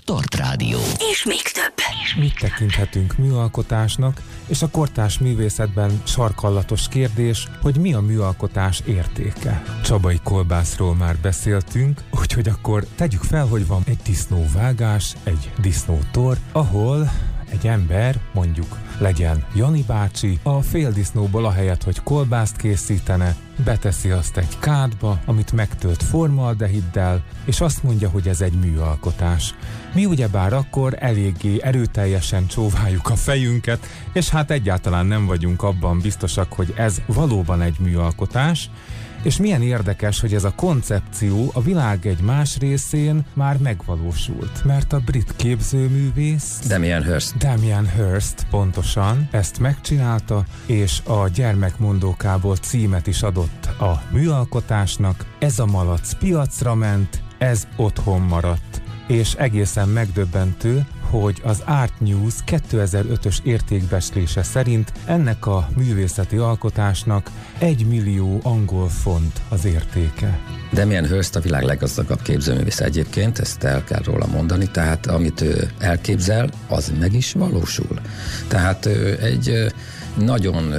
Start Rádió. És még több. Mit tekinthetünk műalkotásnak, és a kortárs művészetben sarkallatos kérdés, hogy mi a műalkotás értéke. Csabai kolbászról már beszéltünk, úgyhogy akkor tegyük fel, hogy van egy disznóvágás, egy disznótor, ahol egy ember, mondjuk legyen Jani bácsi, a féldisznóból ahelyett, hogy kolbászt készítene, beteszi azt egy kádba, amit megtölt formaldehiddel, és azt mondja, hogy ez egy műalkotás. Mi ugyebár akkor eléggé erőteljesen csóváljuk a fejünket, és hát egyáltalán nem vagyunk abban biztosak, hogy ez valóban egy műalkotás, és milyen érdekes, hogy ez a koncepció a világ egy más részén már megvalósult, mert a brit képzőművész Damien Hirst pontosan ezt megcsinálta, és a Gyermekmondókából címet is adott a műalkotásnak. Ez a malac piacra ment, ez otthon maradt. És egészen megdöbbentő, hogy az Art News 2005-ös értékbecslése szerint ennek a művészeti alkotásnak 1 millió angol font az értéke. Damien Hirst a világ leggazdagabb képzőművész egyébként, ezt el kell róla mondani, tehát amit ő elképzel, az meg is valósul. Tehát egy nagyon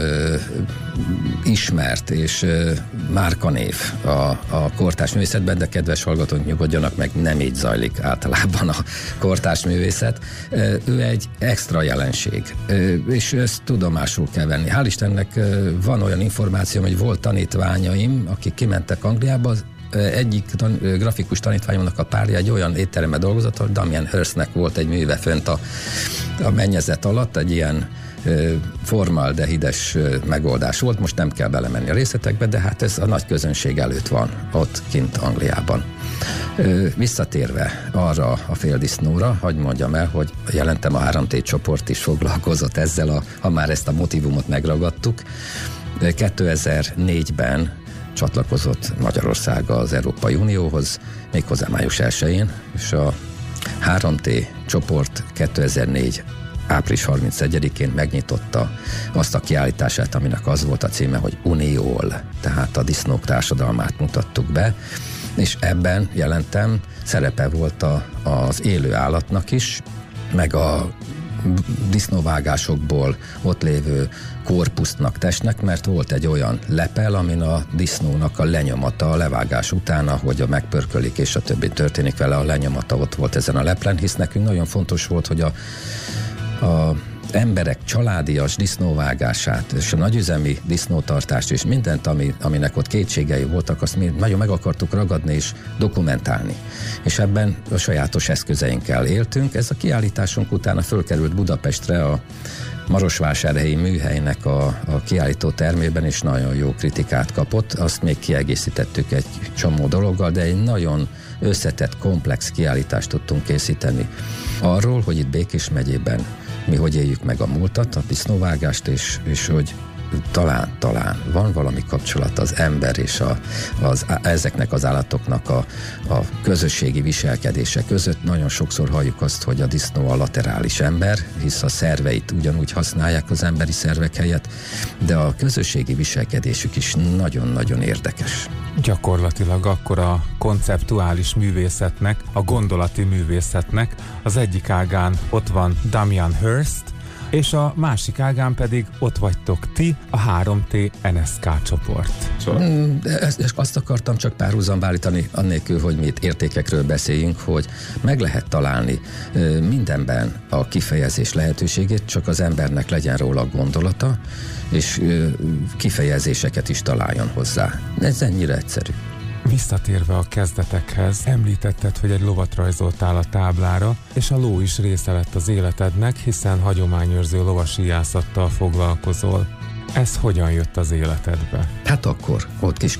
ismert és márkanév a kortárs művészetben, de kedves hallgatók, nyugodjanak meg, nem így zajlik általában a kortárs művészet. Ő egy extra jelenség, és ezt tudomásul kell venni. Hál' Istennek van olyan információ, hogy volt tanítványaim, akik kimentek Angliába, egyik grafikus tanítványomnak a párja egy olyan étteremben dolgozott, hogy Damien Hirstnek volt egy műve fönt a mennyezet alatt, egy ilyen formaldehides megoldás volt, most nem kell belemenni a részletekbe, de hát ez a nagy közönség előtt van, ott kint Angliában. Visszatérve arra a féldisznóra, hadd mondjam el, hogy jelentem a 3T csoport is foglalkozott ezzel, ha már ezt a motívumot megragadtuk. 2004-ben csatlakozott Magyarország az Európai Unióhoz, méghozzá május 1-én, és a 3T csoport 2004 április 31-én megnyitotta azt a kiállítását, aminek az volt a címe, hogy Uniól, tehát a disznók társadalmát mutattuk be, és ebben jelentem, szerepe volt az élő állatnak is, meg a disznóvágásokból ott lévő korpusznak, testnek, mert volt egy olyan lepel, amin a disznónak a lenyomata a levágás után, ahogy a megpörkölik és a többi történik vele, a lenyomata ott volt ezen a leplen, hisz nekünk nagyon fontos volt, hogy a emberek családias disznóvágását és a nagyüzemi disznótartást és mindent, aminek ott kétségei voltak, azt mi nagyon meg akartuk ragadni és dokumentálni. És ebben a sajátos eszközeinkkel éltünk. Ez a kiállításunk utána fölkerült Budapestre a Marosvásárhelyi műhelynek a kiállító termében, és nagyon jó kritikát kapott. Azt még kiegészítettük egy csomó dologgal, de egy nagyon összetett, komplex kiállítást tudtunk készíteni arról, hogy itt Békés megyében mi hogy éljük meg a múltat, a disznóvágást, és hogy talán van valami kapcsolat az ember és ezeknek az állatoknak a közösségi viselkedése között. Nagyon sokszor halljuk azt, hogy a disznó a laterális ember, hisz a szerveit ugyanúgy használják az emberi szervek helyett, de a közösségi viselkedésük is nagyon-nagyon érdekes. Gyakorlatilag akkor a konceptuális művészetnek, a gondolati művészetnek az egyik ágán ott van Damien Hirst, és a másik ágán pedig ott vagytok ti, a 3T NSK csoport. Azt akartam csak párhuzamba állítani, annélkül, hogy mi itt értékekről beszéljünk, hogy meg lehet találni mindenben a kifejezés lehetőségét, csak az embernek legyen róla gondolata, és kifejezéseket is találjon hozzá. Ez ennyire egyszerű. Visszatérve a kezdetekhez, említetted, hogy egy lovat rajzoltál a táblára, és a ló is része lett az életednek, hiszen hagyományőrző lovasíjászattal foglalkozol. Ez hogyan jött az életedbe? Hát akkor, ott kis